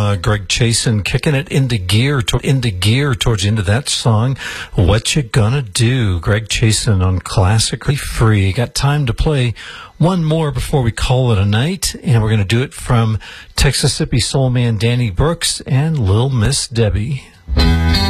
Greg Chasen, kicking it into gear towards the end of that song. What You Gonna Do? Greg Chasen on Classically Free. Got time to play one more before we call it a night, and we're going to do it from Texas Soul Man Danny Brooks and Lil Miss Debbie.